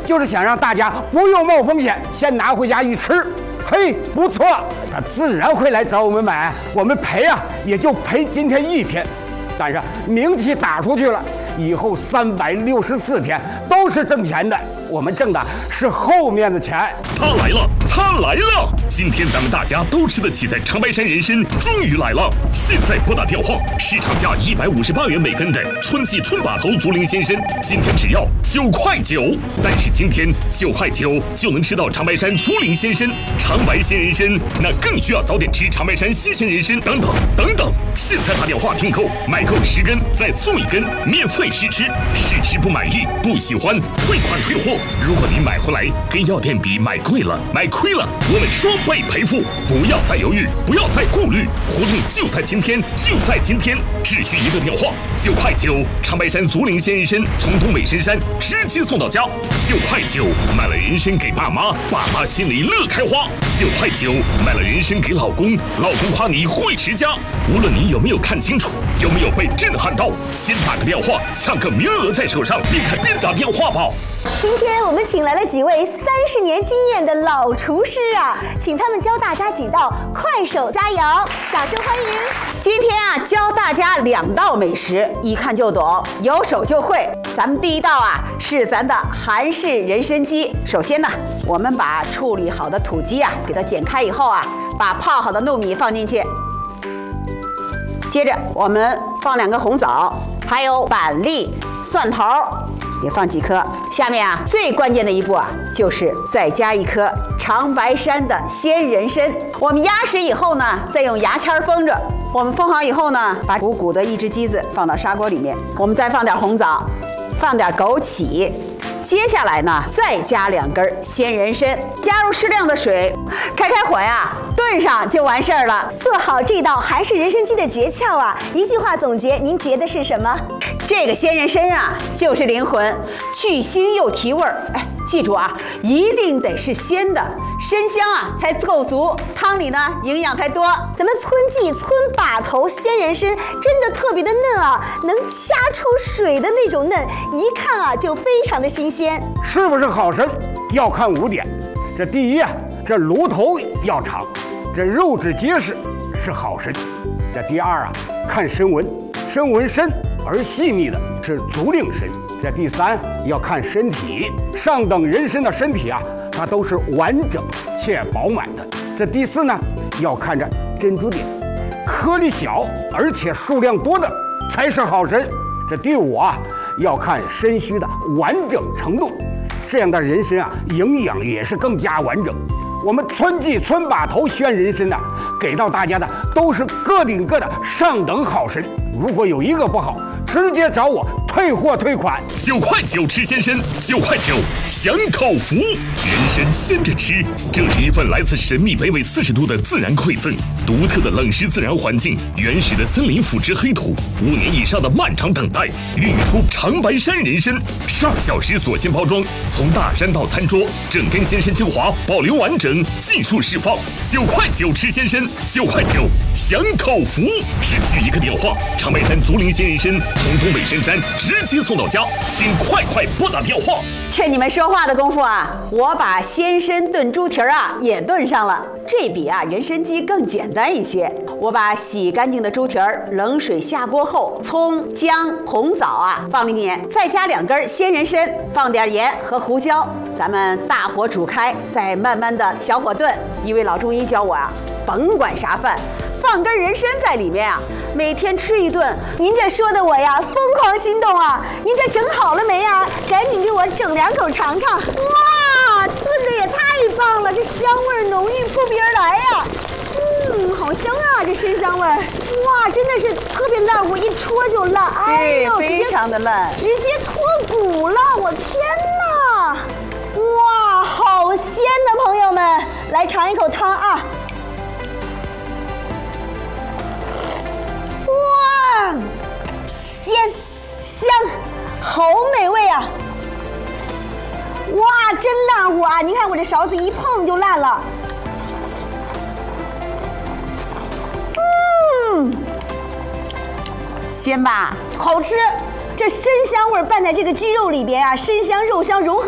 就是想让大家不用冒风险，先拿回家一吃。嘿，不错，他自然会来找我们买。我们赔啊，也就赔今天一天，但是名气打出去了，以后364天都是挣钱的。我们挣的是后面的钱。 他来了，他来了！今天咱们大家都吃得起的长白山人参终于来了。现在拨打电话，市场价158元每根的村记村把头竹林鲜参，今天只要9块9。但是今天9块9就能吃到长白山竹林鲜参、长白鲜人参，那更需要早点吃长白山西鲜人参等等等等。现在打电话订购，买够10根再送1根，免费试吃，试吃不满意不喜欢退款退货。如果你买回来跟药店比买贵了、买亏了，我们双倍赔付。不要再犹豫，不要再顾虑，活动就在今天，就在今天，只需一个电话，9块9，长白山竹林鲜人参从东北深山直接送到家，9块9，买了人参给爸妈，爸妈心里乐开花；9块9，买了人参给老公，老公夸你会持家。无论你有没有看清楚，有没有被震撼到，先打个电话，抢个名额在手上，边看边打电话吧。 今天我们请来了几位30年经验的老厨师啊，请他们教大家几道快手佳肴，掌声欢迎！ 今天啊，教大家2道美食，一看就懂，有手就会。咱们第一道啊，是咱的韩式人参鸡。首先呢，我们把处理好的土鸡啊，给它剪开以后啊，把泡好的糯米放进去。接着我们放2个红枣，还有板栗、蒜头。也放几颗。下面啊，最关键的一步啊，就是再加1颗长白山的鲜人参。我们压实以后呢，再用牙签封着。我们封好以后呢，把鼓鼓的一只鸡子放到砂锅里面，我们再放点红枣，放点枸杞。接下来呢，再加2根鲜人参，加入适量的水，开火呀，炖上就完事儿了。 做好这道韩式人参鸡的诀窍啊，一句话总结，您觉得是什么？ 这个鲜人参啊，就是灵魂，去腥又提味儿。哎，记住啊，一定得是鲜的，参香啊才够足，汤里呢营养才多。 咱们村记村把头鲜人参真的特别的嫩啊，能掐出水的那种嫩，一看啊就非常的新鲜。 是不是好参？要看5点。这第一啊，这炉头要长，这肉质结实是好参。这第二啊，看参纹，参纹深而细密的是竹岭参。这第3要看身体，上等人参的身体啊，它都是完整且饱满的。这第4呢，要看着珍珠点，颗粒小而且数量多的才是好参。这第5啊，要看参须的完整程度，这样的人参啊，营养也是更加完整。我们村记村把头鲜人参呢，给到大家的都是个顶个的上等好参。如果有一个不好，直接找我退货退款。 9块9吃鲜参，9块9享口福。人参鲜着吃，这是一份来自神秘北纬40度的自然馈赠，独特的冷湿自然环境，原始的森林腐殖黑土，5年以上的漫长等待，孕育出长白山人参，12小时锁鲜包装，从大山到餐桌，整根鲜参精华保留完整，尽数释放。9块9吃鲜参，9块9享口福。只需一个电话，长白山竹林鲜人参从东北深山直接送到家，请快拨打电话。 趁你们说话的功夫啊，我把鲜参炖猪蹄儿啊也炖上了。这比啊人参鸡更简单一些。我把洗干净的猪蹄儿冷水下锅后，葱、姜、红枣啊放里面，再加2根鲜人参，放点盐和胡椒，咱们大火煮开，再慢慢的小火炖。一位老中医教我啊，甭管啥饭，放根人参在里面啊，每天吃1顿。 您这说的我呀疯狂心动啊！您这整好了没呀？赶紧给我整2口尝尝。哇，炖的也太棒了，这香味浓郁扑鼻而来呀！好香啊，这参香味儿！哇，真的是特别烂，我一戳就烂，哎呦， 非常的烂， 直接脱骨了，我天哪！哇，好鲜的朋友们，来尝一口汤啊！哇，鲜香，好美味啊！哇，真烂乎啊！您看我这勺子一碰就烂了。 鲜吧， 好吃。这参香味拌在这个鸡肉里边啊，参香肉香融合。